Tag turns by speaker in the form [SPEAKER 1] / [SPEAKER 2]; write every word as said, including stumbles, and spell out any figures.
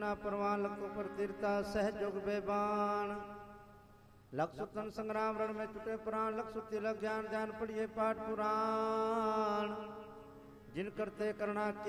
[SPEAKER 1] बिना परवान लखो पर तीरता सहज जोग बेबान। लख सुतन संग्राम रण में छुटे प्राण लख सुति लग ज्ञान ध्यान पढ़िए पाठ पुराण। जिन करते करना